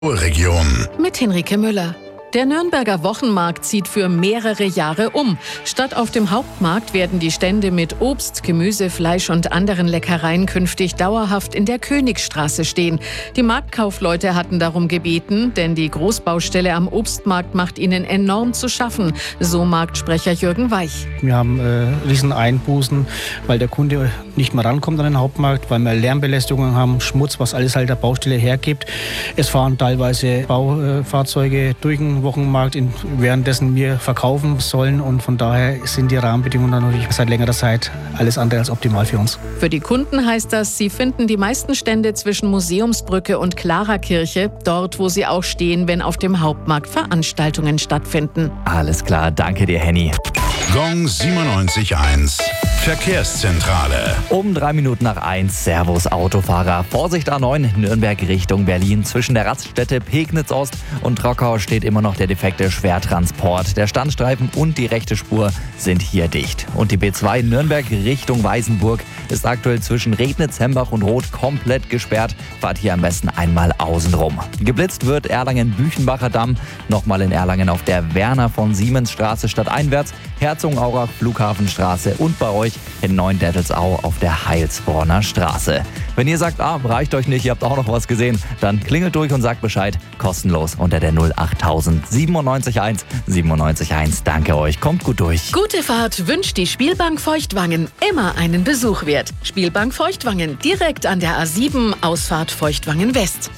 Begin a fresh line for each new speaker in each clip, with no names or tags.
Region.
Mit Henrike Müller. Der Nürnberger Wochenmarkt zieht für mehrere Jahre um. Statt auf dem Hauptmarkt werden die Stände mit Obst, Gemüse, Fleisch und anderen Leckereien künftig dauerhaft in der Königsstraße stehen. Die Marktkaufleute hatten darum gebeten, denn die Großbaustelle am Obstmarkt macht ihnen enorm zu schaffen, so Marktsprecher Jürgen Weich.
Wir haben riesen Einbußen, weil der Kunde nicht mehr rankommt an den Hauptmarkt, weil wir Lärmbelästigungen haben, Schmutz, was alles halt der Baustelle hergibt. Es fahren teilweise Baufahrzeuge durch den Wochenmarkt, währenddessen wir verkaufen sollen, und von daher sind die Rahmenbedingungen dann natürlich seit längerer Zeit alles andere als optimal für uns.
Für die Kunden heißt das, sie finden die meisten Stände zwischen Museumsbrücke und Klarakirche, dort wo sie auch stehen, wenn auf dem Hauptmarkt Veranstaltungen stattfinden.
Alles klar, danke dir, Henny.
Gong 97.1 Verkehrszentrale.
Um 3 Minuten nach 1, Servus Autofahrer. Vorsicht A9, Nürnberg Richtung Berlin. Zwischen der Raststätte Pegnitz Ost und Trockau steht immer noch der defekte Schwertransport. Der Standstreifen und die rechte Spur sind hier dicht. Und die B2 Nürnberg Richtung Weißenburg ist aktuell zwischen Regnitz, Hembach und Roth komplett gesperrt. Fahrt hier am besten einmal außen rum. Geblitzt wird Erlangen-Büchenbacher Damm, nochmal in Erlangen auf der Werner von Siemens Straße stadteinwärts, Herzogenaurach Flughafenstraße und bei euch in Neuendettelsau auf der Heilsbronner Straße. Wenn ihr sagt, reicht euch nicht, ihr habt auch noch was gesehen, dann klingelt durch und sagt Bescheid. Kostenlos unter der 08000 971 971. Danke euch, kommt gut durch.
Gute Fahrt wünscht die Spielbank Feuchtwangen. Immer einen Besuch wert. Spielbank Feuchtwangen, direkt an der A7, Ausfahrt Feuchtwangen West.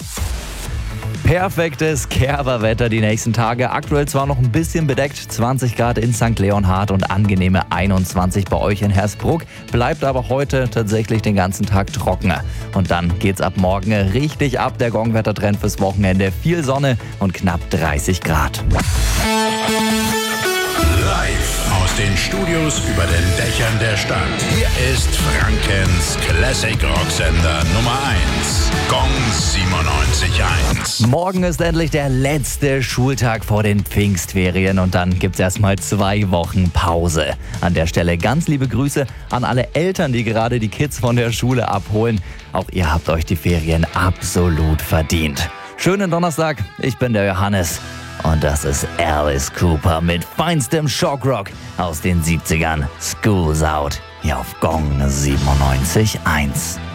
Perfektes Kerberwetter die nächsten Tage. Aktuell zwar noch ein bisschen bedeckt, 20 Grad in St. Leonhard und angenehme 21 bei euch in Hersbruck. Bleibt aber heute tatsächlich den ganzen Tag trockener. Und dann geht's ab morgen richtig ab, der Gongwettertrend fürs Wochenende. Viel Sonne und knapp 30 Grad.
Live aus den Studios über den Dächern der Stadt. Hier ist Frankens Classic Rocksender Nummer 1. Gong 97.1.
Morgen ist endlich der letzte Schultag vor den Pfingstferien und dann gibt's erstmal 2 Wochen Pause. An der Stelle ganz liebe Grüße an alle Eltern, die gerade die Kids von der Schule abholen. Auch ihr habt euch die Ferien absolut verdient. Schönen Donnerstag, ich bin der Johannes. Und das ist Alice Cooper mit feinstem Shockrock aus den 70ern. School's Out hier auf Gong 97.1.